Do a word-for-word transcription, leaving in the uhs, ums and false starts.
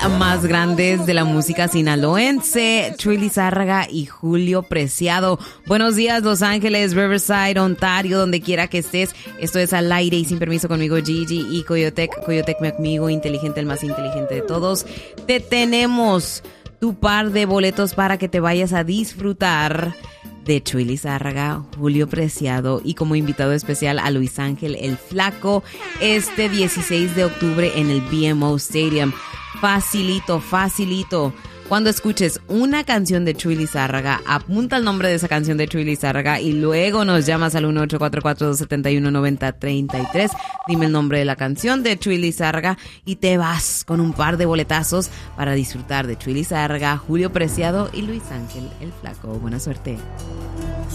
más grandes de la música sinaloense, Chuy Lizárraga y Julio Preciado. Buenos días, Los Ángeles, Riverside, Ontario, donde quiera que estés. Esto es Al Aire y Sin Permiso conmigo, Gigi y Coyotec. Coyotec, mi amigo inteligente, el más inteligente de todos. Te tenemos tu par de boletos para que te vayas a disfrutar de Chuy Lizárraga, Julio Preciado y como invitado especial a Luis Ángel el Flaco este dieciséis de octubre en el B M O Stadium. Facilito, facilito. Cuando escuches una canción de Chuy Lizárraga, apunta el nombre de esa canción de Chuy Lizárraga y luego nos llamas al uno ocho cuatro cuatro, dos siete uno, nueve cero tres tres. Dime el nombre de la canción de Chuy Lizárraga y te vas con un par de boletazos para disfrutar de Chuy Lizárraga, Julio Preciado y Luis Ángel el Flaco. Buena suerte.